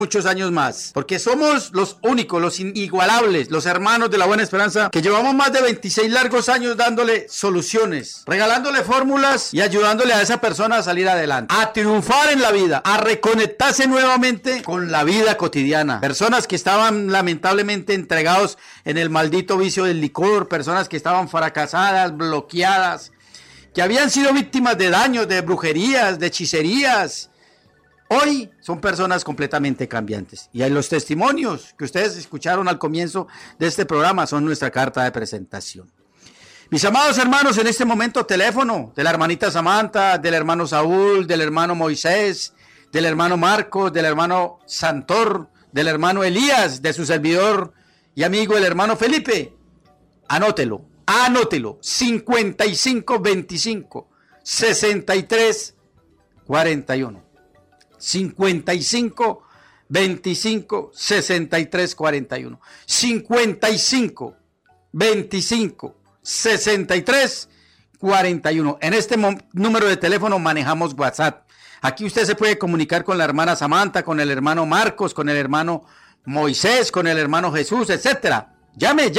muchos años más, porque somos los únicos, los inigualables, los hermanos de la Buena Esperanza, que llevamos más de 26 largos años dándole soluciones, regalándole fórmulas y ayudándole a esa persona a salir adelante, a triunfar en la vida, a reconectarse nuevamente con la vida cotidiana. Personas que estaban lamentablemente entregados en el maldito vicio del licor, personas que estaban fracasadas, bloqueadas, que habían sido víctimas de daños, de brujerías, de hechicerías. Hoy son personas completamente cambiantes. Y los testimonios que ustedes escucharon al comienzo de este programa son nuestra carta de presentación. Mis amados hermanos, en este momento teléfono de la hermanita Samantha, del hermano Saúl, del hermano Moisés, del hermano Marcos, del hermano Santor, del hermano Elías, de su servidor y amigo el hermano Felipe. Anótelo. 5525 63 41. 55 25 63 41. 55 25 63 41. En este número de teléfono manejamos WhatsApp. Aquí usted se puede comunicar con la hermana Samantha, con el hermano Marcos, con el hermano Moisés, con el hermano Jesús, etcétera. Llame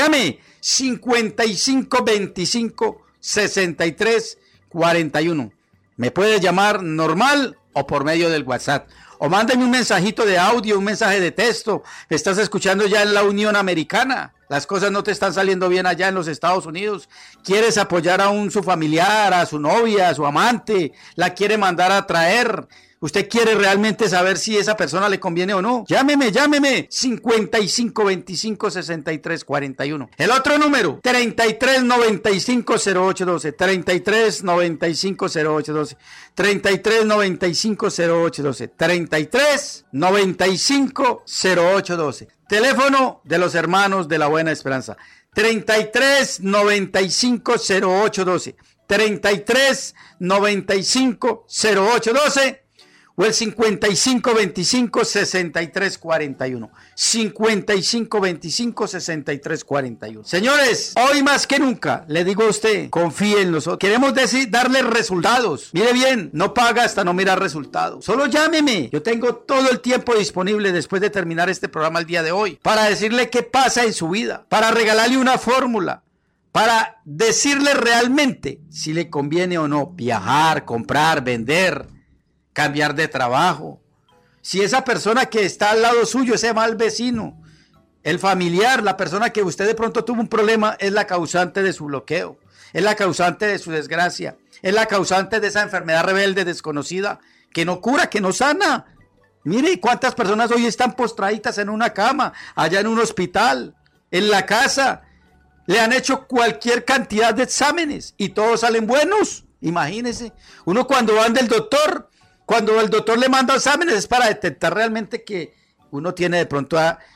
55 25 63 41. Me puede llamar normal o por medio del WhatsApp. O mándame un mensajito de audio, un mensaje de texto. Estás escuchando ya en la Unión Americana. Las cosas no te están saliendo bien allá en los Estados Unidos. Quieres apoyar a su familiar, a su novia, a su amante. La quiere mandar a traer. Usted quiere realmente saber si esa persona le conviene o no. Llámeme. 55 25 63 41. El otro número, 33 95 08 12. 33 95 08 12. 33 95 08 12. 33 95 08 12. Teléfono de los hermanos de la Buena Esperanza. 33 95 08 12. 33 95 08 12. O el 55 25 63 41. 55 25 63 41. Señores, hoy más que nunca le digo a usted, confíe en nosotros. Queremos darle resultados. Mire bien, no paga hasta no mirar resultados. Solo llámeme. Yo tengo todo el tiempo disponible después de terminar este programa el día de hoy para decirle qué pasa en su vida, para regalarle una fórmula, para decirle realmente si le conviene o no viajar, comprar, vender, cambiar de trabajo. Si esa persona que está al lado suyo, ese mal vecino, el familiar, la persona que usted de pronto tuvo un problema, es la causante de su bloqueo, es la causante de su desgracia, es la causante de esa enfermedad rebelde desconocida que no cura, que no sana. Mire cuántas personas hoy están postraditas en una cama, allá en un hospital, en la casa. Le han hecho cualquier cantidad de exámenes y todos salen buenos. Imagínese, uno cuando va del doctor, cuando el doctor le manda exámenes es para detectar realmente que uno tiene de pronto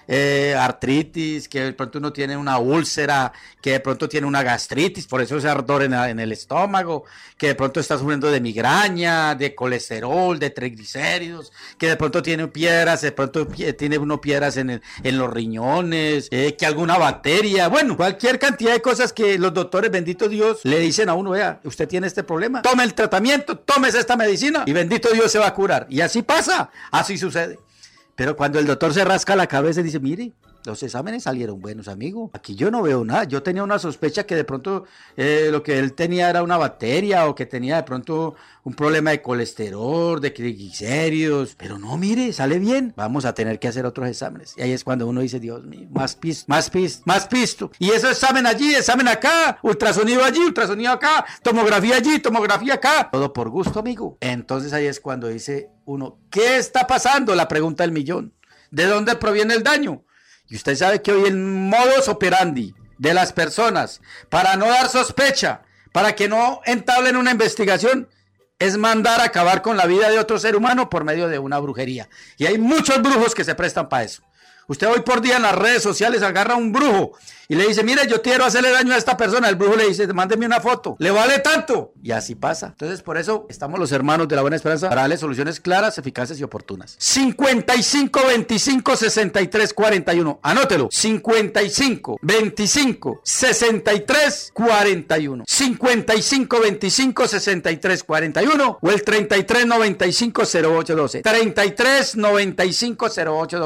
artritis, que de pronto uno tiene una úlcera, que de pronto tiene una gastritis, por eso ese ardor en el estómago, que de pronto está sufriendo de migraña, de colesterol, de triglicéridos, que de pronto tiene piedras, de pronto tiene uno piedras en los riñones, que alguna bacteria, bueno, cualquier cantidad de cosas que los doctores, bendito Dios, le dicen a uno, vea, usted tiene este problema, tome el tratamiento, tómese esta medicina y bendito Dios se va a curar. Y así pasa, así sucede. Pero cuando el doctor se rasca la cabeza y dice, mire, los exámenes salieron buenos, amigo. Aquí yo no veo nada. Yo tenía una sospecha que de pronto lo que él tenía era una bacteria o que tenía de pronto un problema de colesterol, de triglicéridos. Pero no, mire, sale bien. Vamos a tener que hacer otros exámenes. Y ahí es cuando uno dice, Dios mío, más pisto. Y eso examen allí, examen acá, ultrasonido allí, ultrasonido acá, tomografía allí, tomografía acá. Todo por gusto, amigo. Entonces ahí es cuando dice uno, ¿qué está pasando? La pregunta del millón. ¿De dónde proviene el daño? Y usted sabe que hoy el modus operandi de las personas para no dar sospecha, para que no entablen una investigación, es mandar a acabar con la vida de otro ser humano por medio de una brujería. Y hay muchos brujos que se prestan para eso. Usted hoy por día en las redes sociales agarra a un brujo y le dice, mire, yo quiero hacerle daño a esta persona. El brujo le dice, mándeme una foto. ¿Le vale tanto? Y así pasa. Entonces, por eso estamos los hermanos de la Buena Esperanza para darle soluciones claras, eficaces y oportunas. 55 25 63 41. Anótelo. 55 25 63 41. 55 25 63 41 o el 33 95 08 12. 33 95 08 12.